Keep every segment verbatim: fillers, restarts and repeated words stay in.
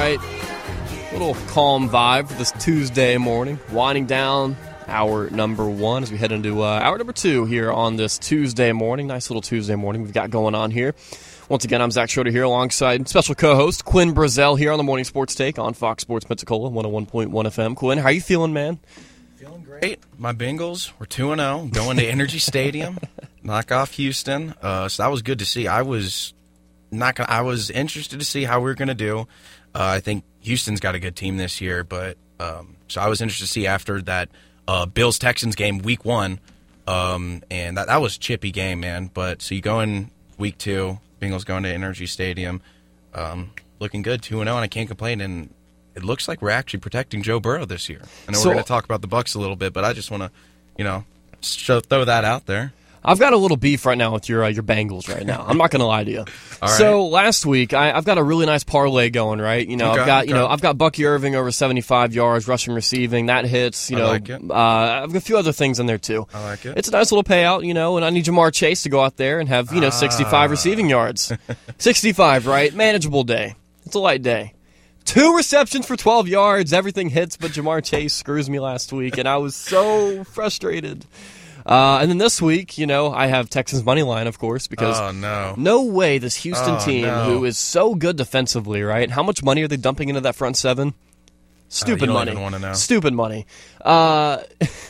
right? A little calm vibe for this Tuesday morning. Winding down hour number one as we head into uh, hour number two here on this Tuesday morning. Nice little Tuesday morning we've got going on here. Once again, I'm Zach Schroeder here alongside special co-host Quinn Brazel here on the Morning Sports Take on Fox Sports Pensacola, one oh one point one F M. Quinn, how you feeling, man? Feeling great. My Bengals were two and oh, going to Energy Stadium, knock off Houston. Uh, so that was good to see. I was not gonna, I was interested to see how we were going to do. Uh, I think Houston's got a good team this year, but um, so I was interested to see after that uh, Bills-Texans game week one, um, and that, that was a chippy game, man. But so you go in week two, Bengals going to Energy Stadium, um, looking good, two and oh, and I can't complain, and it looks like we're actually protecting Joe Burrow this year. I know so, we're going to talk about the Bucs a little bit, but I just want to, you know, show, throw that out there. I've got a little beef right now with your uh, your Bengals right now. I'm not going to lie to you. All right. So last week, I, I've got a really nice parlay going, right? You know, okay, I've got okay. you know I've got Bucky Irving over seventy-five yards, rushing, receiving. That hits. You I know, like it. Uh, I've got a few other things in there too. I like it. It's a nice little payout, you know, and I need Jamar Chase to go out there and have you know ah. sixty-five receiving yards, sixty-five, right? Manageable day. It's a light day. Two receptions for twelve yards. Everything hits, but Jamar Chase screws me last week, and I was so frustrated. Uh, and then this week, you know, I have Texans money line, of course, because oh, no. no way this Houston oh, team, no. who is so good defensively, right? How much money are they dumping into that front seven? Stupid uh, you don't money. Even want to know. Stupid money. Uh,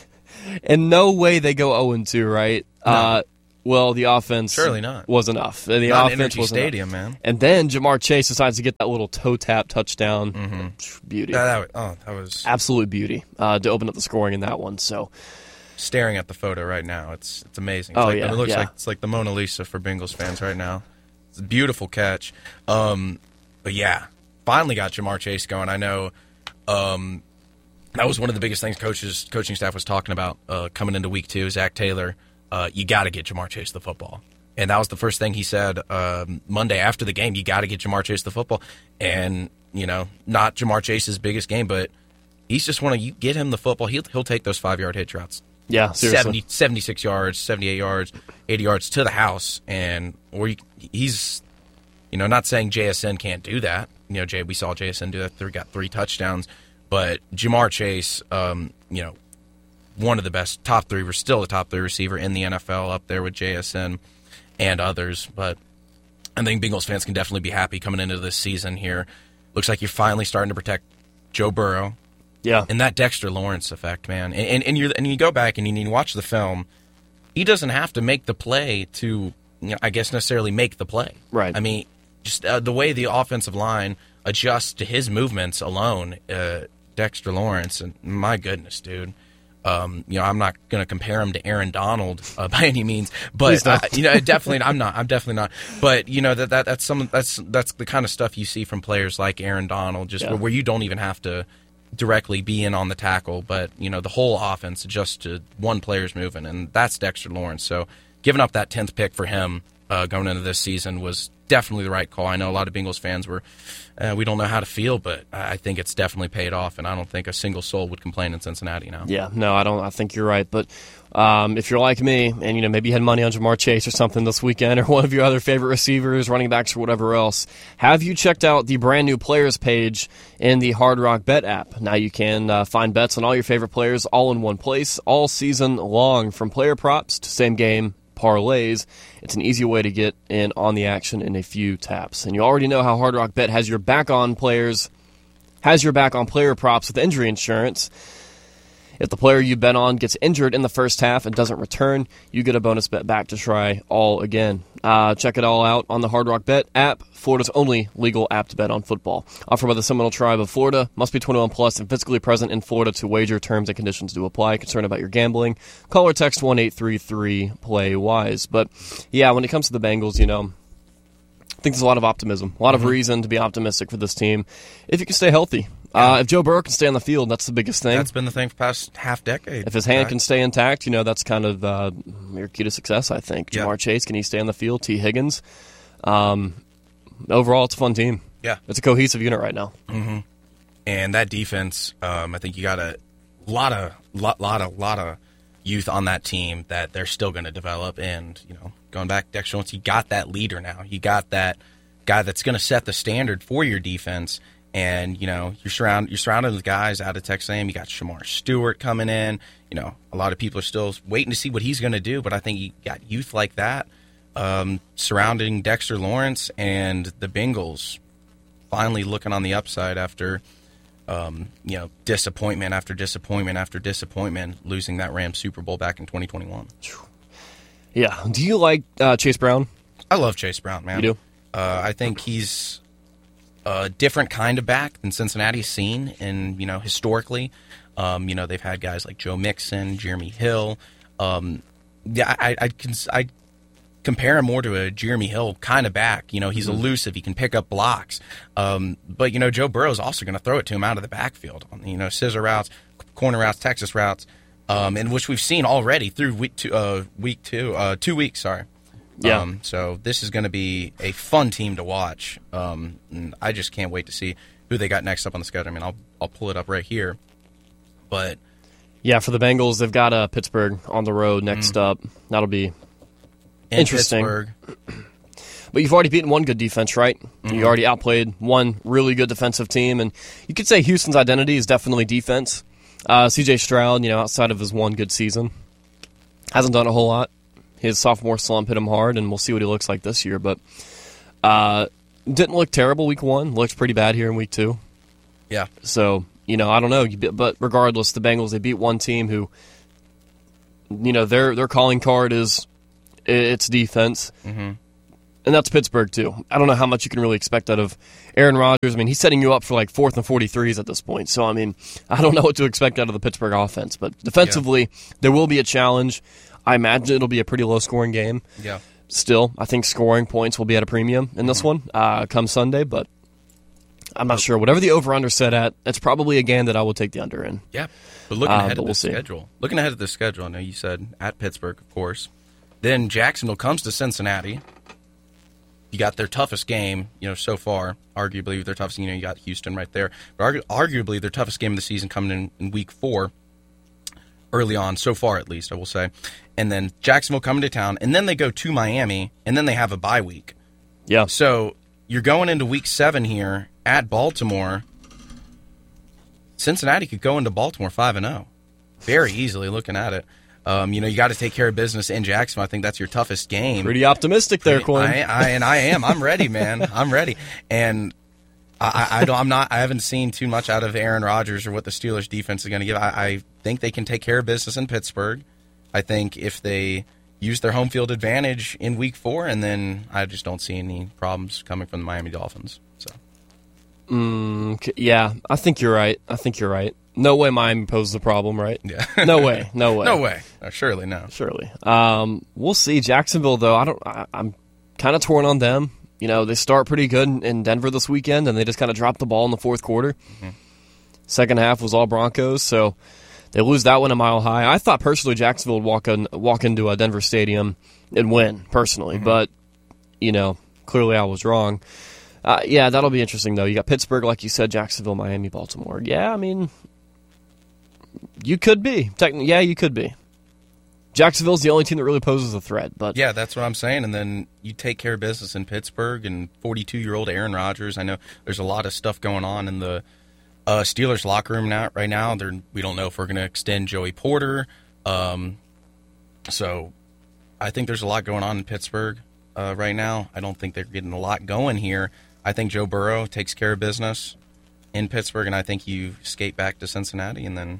and no way they go oh and two, right? No. Uh, well, the offense Surely not. was enough. The not offense Energy was Stadium, enough. man. And then Jamar Chase decides to get that little toe tap touchdown. Mm-hmm. Beauty. That, that, oh, that was absolute beauty uh, to open up the scoring in that one. So. Staring at the photo right now, it's it's amazing. It's oh like, yeah, it looks yeah. like it's like the Mona Lisa for Bengals fans right now. It's a beautiful catch. Um, but yeah, finally got Jamar Chase going. I know um, that was one of the biggest things coaches coaching staff was talking about uh, coming into week two. Zach Taylor, uh, you got to get Jamar Chase the football, and that was the first thing he said um, Monday after the game. You got to get Jamar Chase the football, and you know, not Jamar Chase's biggest game, but he's just want to get him the football. He'll he'll take those five yard hitch routes. Yeah, seriously. seventy, seventy-six yards, seventy-eight yards, eighty yards to the house, and or you, he's, you know, not saying J S N can't do that. You know, Jay, we saw J S N do that. They got three touchdowns, but Jamar Chase, um, you know, one of the best top three, we're still the top three receiver in the N F L, up there with J S N and others. But I think Bengals fans can definitely be happy coming into this season here. Looks like you're finally starting to protect Joe Burrow. Yeah, and that Dexter Lawrence effect, man. And and, and you and you go back and you, you watch the film. He doesn't have to make the play to, you know, I guess, necessarily make the play. Right. I mean, just uh, the way the offensive line adjusts to his movements alone, uh, Dexter Lawrence, and my goodness, dude. Um, you know, I'm not going to compare him to Aaron Donald uh, by any means, but uh, you know, definitely, I'm not. I'm definitely not. But you know that, that that's some that's that's the kind of stuff you see from players like Aaron Donald, just yeah. where, where you don't even have to directly be in on the tackle, but you know the whole offense adjusts to one player's moving, and that's Dexter Lawrence. So giving up that tenth pick for him uh, going into this season was definitely the right call. I know a lot of Bengals fans were, uh, we don't know how to feel, but I think it's definitely paid off, and I don't think a single soul would complain in Cincinnati now. Yeah, no, I don't. I think you're right, but um, if you're like me, and you know maybe you had money on Jamar Chase or something this weekend, or one of your other favorite receivers, running backs, or whatever else, have you checked out the brand new players page in the Hard Rock Bet app? Now you can uh, find bets on all your favorite players all in one place, all season long, from player props to same game parlays. It's an easy way to get in on the action in a few taps. And you already know how Hard Rock Bet has your back on players, has your back on player props with injury insurance. If the player you bet on gets injured in the first half and doesn't return, you get a bonus bet back to try all again. Uh, check it all out on the Hard Rock Bet app, Florida's only legal app to bet on football. Offered by the Seminole Tribe of Florida. Must be twenty-one plus and physically present in Florida to wager. Terms and conditions do apply. Concerned about your gambling? Call or text one eight three three play wise. But yeah, when it comes to the Bengals, you know, I think there's a lot of optimism, a lot of mm-hmm. reason to be optimistic for this team if you can stay healthy. Yeah. Uh, if Joe Burrow can stay on the field, that's the biggest thing. That's been the thing for the past half decade. If his hand right? can stay intact, you know, that's kind of uh, your key to success, I think. Yeah. Jamar Chase, can he stay on the field? T. Higgins. Um, overall, it's a fun team. Yeah. It's a cohesive unit right now. Mm-hmm. And that defense, um, I think you got a lot of, lot, lot of, lot of youth on that team that they're still going to develop. And, you know, going back, Dexter Lawrence, you got that leader now. You got that guy that's going to set the standard for your defense. And, you know, you're surrounded, you're surrounded with guys out of Texas A and M. You got Shamar Stewart coming in. You know, a lot of people are still waiting to see what he's going to do, but I think you got youth like that um, surrounding Dexter Lawrence, and the Bengals finally looking on the upside after, um, you know, disappointment after disappointment after disappointment, losing that Rams Super Bowl back in twenty twenty-one. Yeah. Do you like uh, Chase Brown? I love Chase Brown, man. You do? Uh, I think he's a different kind of back than Cincinnati's seen, and, you know, historically. Um, you know, they've had guys like Joe Mixon, Jeremy Hill. Um, yeah, I, I, I, I compare him more to a Jeremy Hill kind of back. You know, he's mm-hmm. elusive. He can pick up blocks. Um, but, you know, Joe Burrow's also going to throw it to him out of the backfield. You know, scissor routes, corner routes, Texas routes, um, and which we've seen already through week two, uh, week two, uh, two weeks, sorry. Yeah. Um, so this is going to be a fun team to watch. Um, and I just can't wait to see who they got next up on the schedule. I mean, I'll I'll pull it up right here. But yeah, for the Bengals, they've got uh, Pittsburgh on the road next mm. up. That'll be in interesting. Pittsburgh. But you've already beaten one good defense, right? Mm-hmm. You already outplayed one really good defensive team, and you could say Houston's identity is definitely defense. Uh, C J Stroud, you know, outside of his one good season, hasn't done a whole lot. His sophomore slump hit him hard, and we'll see what he looks like this year. But uh, didn't look terrible week one. Looks pretty bad here in week two. Yeah. So, you know, I don't know. But regardless, the Bengals, they beat one team who, you know, their their calling card is it's defense. Mm-hmm. And that's Pittsburgh, too. I don't know how much you can really expect out of Aaron Rodgers. I mean, he's setting you up for like fourth and forty-threes at this point. So, I mean, I don't know what to expect out of the Pittsburgh offense. But defensively, yeah. there will be a challenge. I imagine it'll be a pretty low-scoring game. Yeah. Still, I think scoring points will be at a premium in this mm-hmm. one uh, come Sunday. But I'm not sure. Whatever the over-under set at, it's probably a game that I will take the under in. Yeah. But looking Uh, ahead but of we'll the see. schedule. Looking ahead of the schedule, I know you said at Pittsburgh, of course. Then Jacksonville comes to Cincinnati. You got their toughest game, you know, so far. Arguably their toughest, you know, you got Houston right there. But argu- arguably their toughest game of the season coming in, in week four. Early on, so far at least, I will say. And then Jacksonville coming to town, and then they go to Miami, and then they have a bye week. Yeah. So you're going into week seven here at Baltimore. Cincinnati could go into Baltimore five and oh very easily looking at it. Um, you know, you got to take care of business in Jacksonville. I think that's your toughest game. Pretty optimistic there, Quinn. I, I, and I am. I'm ready, man. I'm ready. And I, I don't, I'm not. I haven't seen too much out of Aaron Rodgers or what the Steelers defense is going to give. I, I think they can take care of business in Pittsburgh. I think if they use their home field advantage in Week Four, and then I just don't see any problems coming from the Miami Dolphins. So, mm, yeah, I think you're right. I think you're right. No way Miami poses a problem, right? Yeah. no way. No way. No way. No, surely no. Surely. Um, we'll see. Jacksonville, though, I don't. I, I'm kind of torn on them. You know, they start pretty good in, in Denver this weekend, and they just kind of dropped the ball in the fourth quarter. Mm-hmm. Second half was all Broncos, so they lose that one a mile high. I thought personally Jacksonville would walk in, walk into a Denver stadium and win personally, Mm-hmm. but you know, clearly I was wrong. Uh, yeah, that'll be interesting though. You got Pittsburgh, like you said, Jacksonville, Miami, Baltimore. Yeah, I mean, you could be. Technically, yeah, you could be. Jacksonville's the only team that really poses a threat, but yeah, that's what I'm saying. And then you take care of business in Pittsburgh, and forty-two-year-old Aaron Rodgers. I know there's a lot of stuff going on in the uh, Steelers locker room now. Right now, They're, we don't know if we're going to extend Joey Porter. Um, so I think there's a lot going on in Pittsburgh uh, right now. I don't think they're getting a lot going here. I think Joe Burrow takes care of business in Pittsburgh, and I think you skate back to Cincinnati, and then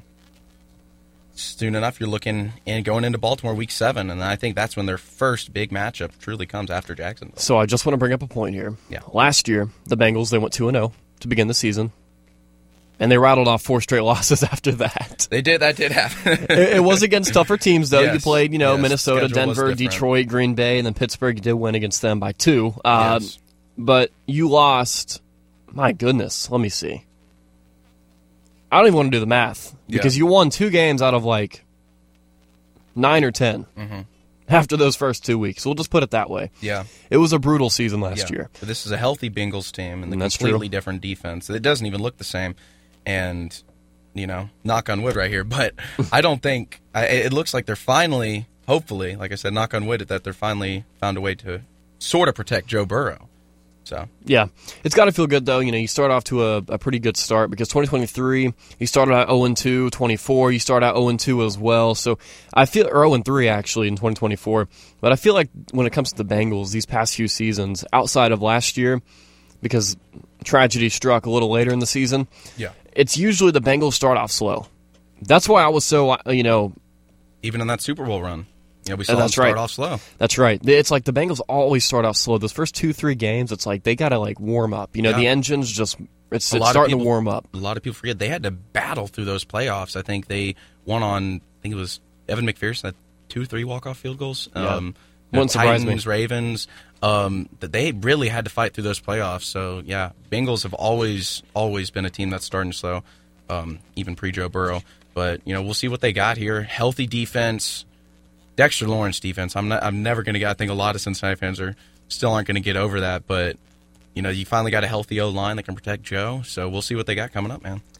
soon enough, you're looking and going into Baltimore week seven, and I think that's when their first big matchup truly comes after Jacksonville. So I just want to bring up a point here. Yeah. Last year, the Bengals, they went two and oh to begin the season, and they rattled off four straight losses after that. They did. That did happen. it, it was against tougher teams, though. Yes. You played, you know, Yes. Minnesota, Schedule was Denver, different. Detroit, Green Bay, and then Pittsburgh. You did win against them by two. Uh, Yes. But you lost, my goodness, let me see. I don't even want to do the math because Yeah. you won two games out of like nine or ten Mhm. after those first two weeks. We'll just put it that way. Yeah. It was a brutal season last Yeah. year. But this is a healthy Bengals team and a And that's completely true. different defense. It doesn't even look the same. And, you know, knock on wood right here. But I don't think I, it looks like they're finally, hopefully, like I said, knock on wood, that they're finally found a way to sort of protect Joe Burrow. So yeah, it's got to feel good though. You know, you start off to a, a pretty good start because twenty twenty-three you started out oh and two, twenty-four you start out oh and two as well. So I feel or oh and three actually in twenty twenty-four. But I feel like when it comes to the Bengals these past few seasons, outside of last year, because tragedy struck a little later in the season, yeah, it's usually the Bengals start off slow. That's why I was so you know, even in that Super Bowl run. Yeah, we saw them that's start right. off slow. That's right. It's like the Bengals always start off slow. Those first two, three games, it's like they got to like warm up. You know, Yeah. the engine's just it's, A it's lot of starting people- to warm up. A lot of people forget they had to battle through those playoffs. I think they won on, I think it was Evan McPherson had two, three walk-off field goals. Yeah. Um, you know, Wouldn't surprise me. Titans, Ravens, um, that they really had to fight through those playoffs. So, yeah, Bengals have always, always been a team that's starting slow, um, even pre-Joe Burrow. But, you know, we'll see what they got here. Healthy defense. Dexter Lawrence defense. I'm not. I'm never going to get. I think a lot of Cincinnati fans are still aren't going to get over that. But you know, you finally got a healthy O line that can protect Joe. So we'll see what they got coming up, man.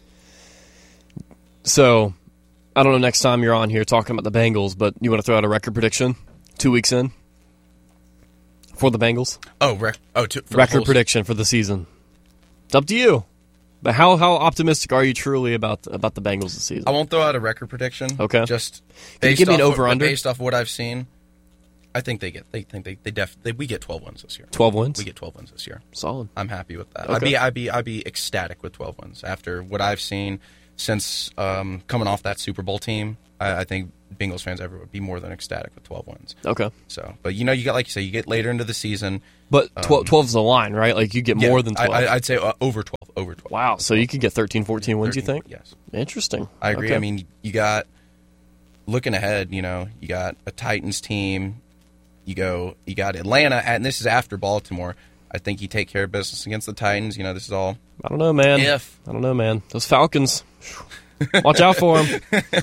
So I don't know next time you're on here talking about the Bengals, but you want to throw out a record prediction two weeks in for the Bengals? Oh, rec- oh, to, for the Record whole- prediction for the season. It's up to you. But how how optimistic are you truly about about the Bengals this season? I won't throw out a record prediction. Okay. Just Can you based give me an off over what, under? based off what I've seen. I think they get. They think they they def. They, we get twelve wins this year. twelve wins? We get twelve wins this year. Solid. I'm happy with that. Okay. I'd be I'd be I'd be ecstatic with twelve wins after what I've seen since um, coming off that Super Bowl team. I, I think Bengals fans ever would be more than ecstatic with twelve wins. Okay. So, but you know, you got like you say, you get later into the season. But twelve, twelve is the line, right? Like you get Yeah, more than twelve. I, I'd say uh, over twelve. Over twelve. Wow. So you could get thirteen, fourteen wins, you think? Yes. Interesting. I agree. Okay. I mean, you got looking ahead. You know, you got a Titans team. You go. You got Atlanta, and this is after Baltimore. I think you take care of business against the Titans. You know, this is all. I don't know, man. If. I don't know, man. Those Falcons. Watch out for them.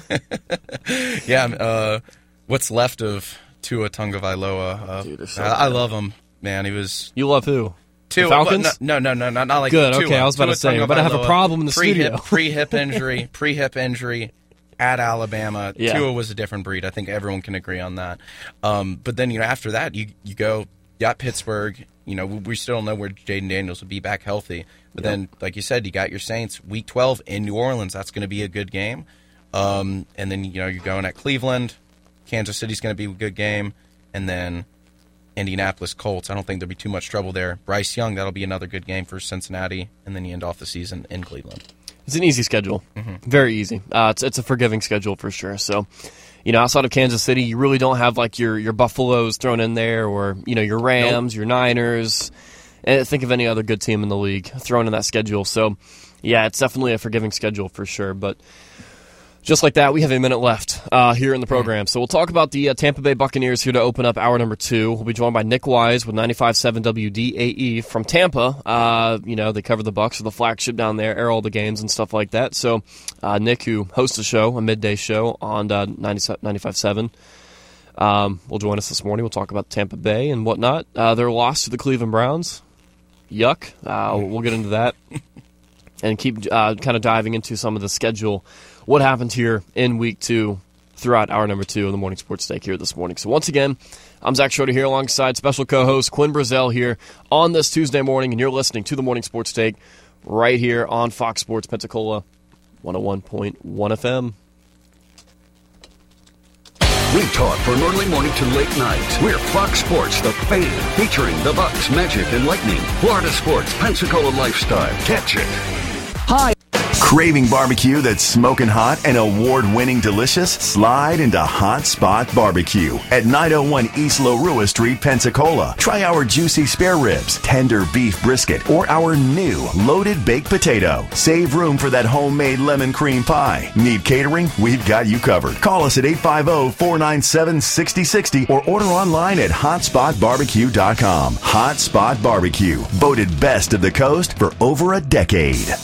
Yeah. Uh, what's left of Tua Tagovailoa? Uh, Dude, they're so I, I bad. love him, man. He was. You love who? Tua, The Falcons? but No, no, no, no, not like Good, Tua. okay, I was about to Tua say, we're about to have a Tagovailoa, problem in the pre-hip, studio. Pre-hip injury, pre-hip injury at Alabama. Yeah. Tua was a different breed. I think everyone can agree on that. Um, but then, you know, after that, you you go, you got Pittsburgh. You know, we, we still don't know where Jaden Daniels will be back healthy. But Yep. then, like you said, you got your Saints week twelve in New Orleans. That's going to be a good game. Um, and then, you know, you're going at Cleveland. Kansas City's going to be a good game. And then Indianapolis Colts. I don't think there'll be too much trouble there. Bryce Young, that'll be another good game for Cincinnati. And then you end off the season in Cleveland. It's an easy schedule. Mm-hmm. Very easy. Uh, it's it's a forgiving schedule for sure. So, you know, outside of Kansas City, you really don't have like your, your Buffaloes thrown in there or, you know, your Rams, your Niners. And think of any other good team in the league thrown in that schedule. So, yeah, it's definitely a forgiving schedule for sure. But just like that, we have a minute left uh, here in the program. So we'll talk about the uh, Tampa Bay Buccaneers here to open up hour number two. We'll be joined by Nick Wise with ninety-five point seven W D A E from Tampa. Uh, you know, they cover the Bucs, or the flagship down there, air all the games and stuff like that. So uh, Nick, who hosts a show, a midday show on uh, ninety-five point seven, um, will join us this morning. We'll talk about Tampa Bay and whatnot. Uh, their loss to the Cleveland Browns. Yuck. Uh, we'll get into that and keep uh, kind of diving into some of the schedule. What happened here in week two throughout hour number two of the Morning Sports Take here this morning. So once again, I'm Zach Schroeder here alongside special co-host Quinn Brazel here on this Tuesday morning, and you're listening to the Morning Sports Take right here on Fox Sports Pensacola one oh one point one F M. We talk from early morning to late night. We're Fox Sports, the fan, featuring the Bucks, Magic, and Lightning. Florida sports, Pensacola lifestyle. Catch it. Hi. Craving barbecue that's smoking hot and award-winning delicious? Slide into Hot Spot Barbecue at nine oh one East Lorua Street, Pensacola. Try our juicy spare ribs, tender beef brisket, or our new loaded baked potato. Save room for that homemade lemon cream pie. Need catering? We've got you covered. Call us at eight five zero, four nine seven, six zero six zero or order online at hot spot barbecue dot com. Hot Spot Barbecue, voted best of the coast for over a decade.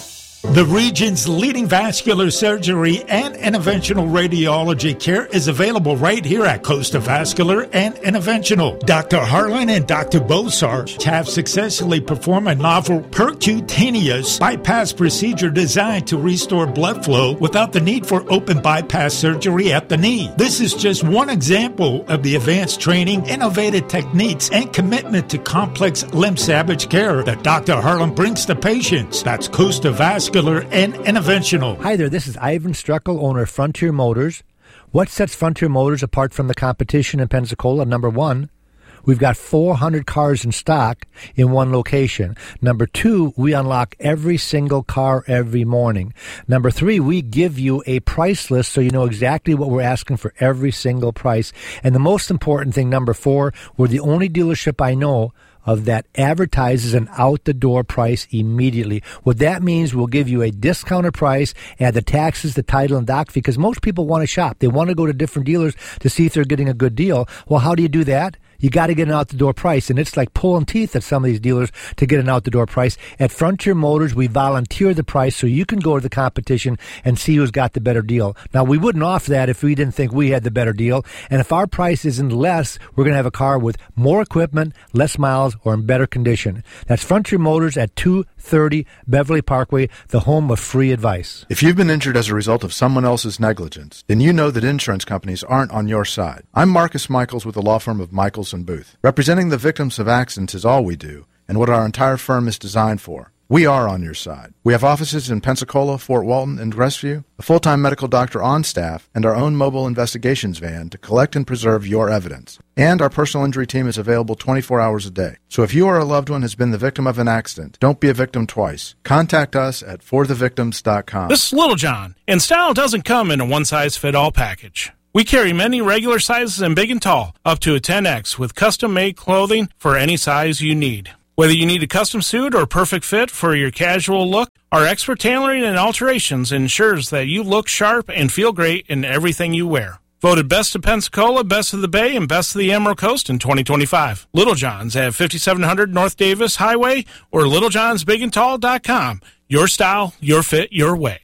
The region's leading vascular surgery and interventional radiology care is available right here at Costa Vascular and Interventional. Doctor Harlan and Doctor Bosarge have successfully performed a novel percutaneous bypass procedure designed to restore blood flow without the need for open bypass surgery at the knee. This is just one example of the advanced training, innovative techniques, and commitment to complex limb salvage care that Doctor Harlan brings to patients. That's Costa Vascular and Interventional. Hi there, this is Ivan Struckel, owner of Frontier Motors. What sets Frontier Motors apart from the competition in Pensacola? Number one, we've got four hundred cars in stock in one location. Number two, we unlock every single car every morning. Number three, we give you a price list so you know exactly what we're asking for every single price. And the most important thing, number four, we're the only dealership I know of that advertises an out-the-door price immediately. What that means, we'll give you a discounted price, add the taxes, the title, and doc, because most people want to shop. They want to go to different dealers to see if they're getting a good deal. Well, how do you do that? You got to get an out-the-door price, and it's like pulling teeth at some of these dealers to get an out-the-door price. At Frontier Motors, we volunteer the price so you can go to the competition and see who's got the better deal. Now, we wouldn't offer that if we didn't think we had the better deal, and if our price isn't less, we're going to have a car with more equipment, less miles, or in better condition. That's Frontier Motors at two thirty Beverly Parkway, the home of free advice. If you've been injured as a result of someone else's negligence, then you know that insurance companies aren't on your side. I'm Marcus Michaels with the law firm of Michaels and Booth. Representing the victims of accidents is all we do, and what our entire firm is designed for. We are on your side. We have offices in Pensacola, Fort Walton, and Crestview, a full-time medical doctor on staff, and our own mobile investigations van to collect and preserve your evidence. And our personal injury team is available twenty-four hours a day. So if you or a loved one has been the victim of an accident, don't be a victim twice. Contact us at for the victims dot com. This is Little John, and style doesn't come in a one-size-fit-all package. We carry many regular sizes and big and tall, up to a ten X, with custom-made clothing for any size you need. Whether you need a custom suit or perfect fit for your casual look, our expert tailoring and alterations ensures that you look sharp and feel great in everything you wear. Voted Best of Pensacola, Best of the Bay, and Best of the Emerald Coast in twenty twenty-five. Little John's at fifty-seven hundred North Davis Highway or little johns big and tall dot com. Your style, your fit, your way.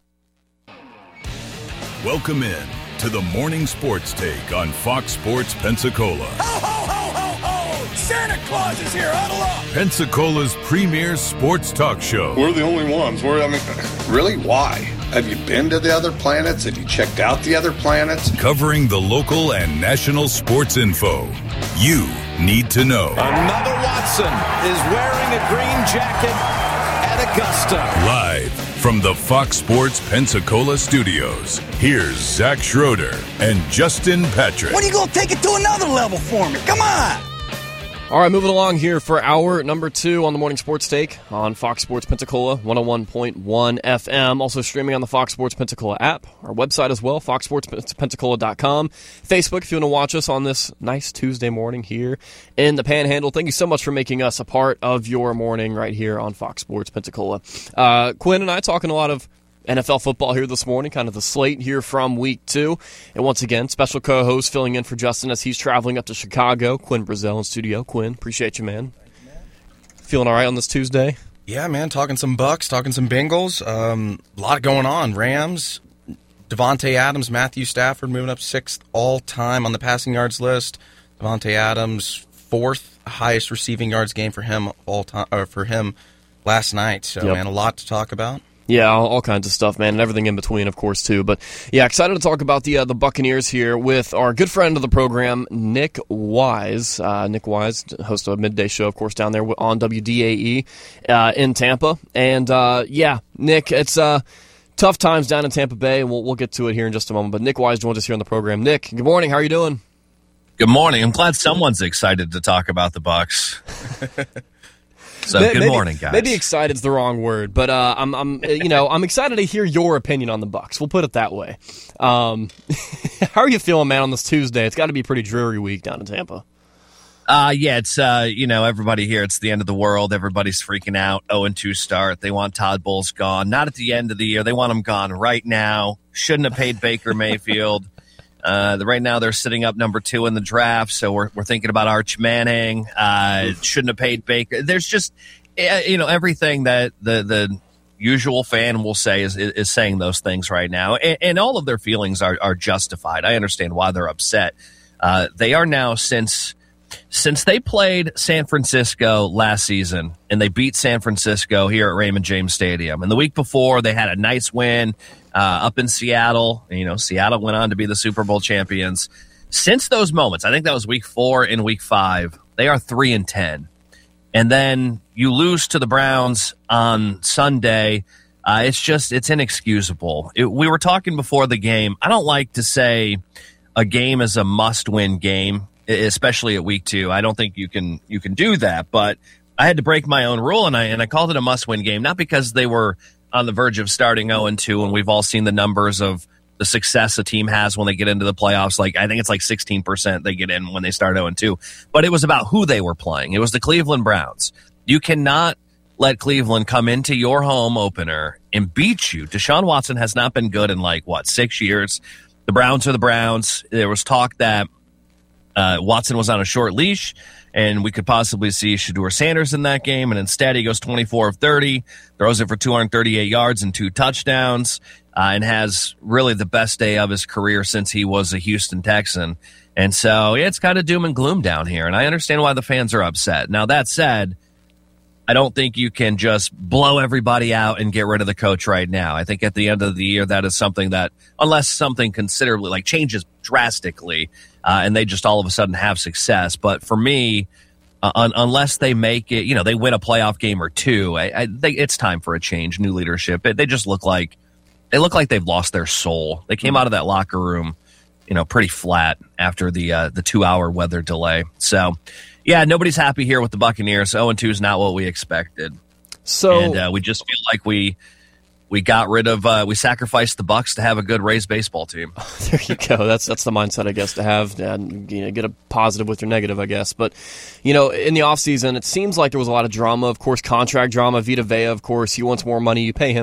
Welcome in to the Morning Sports Take on Fox Sports Pensacola. Ho, ho, ho, ho, ho! Santa Claus is here, huddle up! Pensacola's premier sports talk show. We're the only ones. We're, I mean, really, why? Have you been to the other planets? Have you checked out the other planets? Covering the local and national sports info you need to know. Another Watson is wearing a green jacket at Augusta. Live from the Fox Sports Pensacola studios, here's Zach Schroeder and Justin Patrick. When are you going to take it to another level for me? Come on! All right, moving along here for hour number two on the Morning Sports Take on Fox Sports Pensacola, one oh one point one F M. Also streaming on the Fox Sports Pensacola app, our website as well, fox sports pensacola dot com. Facebook, if you want to watch us on this nice Tuesday morning here in the Panhandle. Thank you so much for making us a part of your morning right here on Fox Sports Pensacola. Uh, Quinn and I talking a lot of N F L football here this morning, kind of the slate here from week two. And once again, special co-host filling in for Justin as he's traveling up to Chicago. Quinn Brazel in studio. Quinn, appreciate you, man. Feeling all right on this Tuesday? Yeah, man, talking some Bucks, talking some Bengals. Um, a lot going on. Rams, Devontae Adams, Matthew Stafford moving up sixth all-time on the passing yards list. Devontae Adams, fourth highest receiving yards game for him all time, or for him last night. So, yep. Man, a lot to talk about. Yeah, all, all kinds of stuff, man, and everything in between, of course, too. But, yeah, excited to talk about the uh, the Buccaneers here with our good friend of the program, Nick Wise. Uh, Nick Wise, host of a midday show, of course, down there on W D A E uh, in Tampa. And, uh, yeah, Nick, it's uh, tough times down in Tampa Bay, and we'll, we'll get to it here in just a moment. But Nick Wise joins us here on the program. Nick, good morning. How are you doing? Good morning. I'm glad someone's excited to talk about the Bucs. So maybe, good morning, guys. Maybe excited is the wrong word, but uh, I'm, I'm, you know, I'm excited to hear your opinion on the Bucs. We'll put it that way. Um, how are you feeling, man, on this Tuesday? It's got to be a pretty dreary week down in Tampa. Uh, yeah, it's uh, you know, everybody here. It's the end of the world. Everybody's freaking out. oh and two start. They want Todd Bowles gone. Not at the end of the year. They want him gone right now. Shouldn't have paid Baker Mayfield. Uh, the, right now they're sitting up number two in the draft, so we're we're thinking about Arch Manning. Uh, shouldn't have paid Baker. There's just, you know, everything that the the usual fan will say is is saying those things right now, and, and all of their feelings are, are justified. I understand why they're upset. Uh, they are now, since since they played San Francisco last season, and they beat San Francisco here at Raymond James Stadium, and the week before they had a nice win uh, up in Seattle. You know, Seattle went on to be the Super Bowl champions. Since those moments, I think that was week four and week five, they are three and ten. And then you lose to the Browns on Sunday. Uh, it's just, it's inexcusable. It, we were talking before the game. I don't like to say a game is a must-win game, especially at week two. I don't think you can you can do that. But I had to break my own rule, and I and I called it a must-win game, not because they were on the verge of starting oh and two, and we've all seen the numbers of the success a team has when they get into the playoffs. Like, I think it's like sixteen percent they get in when they start oh and two. But it was about who they were playing. It was the Cleveland Browns. You cannot let Cleveland come into your home opener and beat you. Deshaun Watson has not been good in, like, what, six years? The Browns are the Browns. There was talk that uh, Watson was on a short leash, and we could possibly see Shedeur Sanders in that game. And instead, he goes twenty-four of thirty, throws it for two hundred thirty-eight yards and two touchdowns. Uh, and has really the best day of his career since he was a Houston Texan. And so yeah, it's kind of doom and gloom down here. And I understand why the fans are upset. Now, that said, I don't think you can just blow everybody out and get rid of the coach right now. I think at the end of the year, that is something that, unless something considerably, like, changes drastically, uh, and they just all of a sudden have success. But for me, uh, un- unless they make it, you know, they win a playoff game or two, I, I think it's time for a change, new leadership. It, they just look like, They look like they've lost their soul. They came out of that locker room, you know, pretty flat after the uh, the two-hour weather delay. So, yeah, nobody's happy here with the Buccaneers. oh and two is not what we expected. So, and uh, we just feel like we we got rid of uh, we sacrificed the Bucs to have a good Rays baseball team. There you go. That's that's the mindset, I guess, to have. And, you know, get a positive with your negative, I guess. But, you know, in the offseason, it seems like there was a lot of drama. Of course, contract drama. Vita Vea, of course, he wants more money. You pay him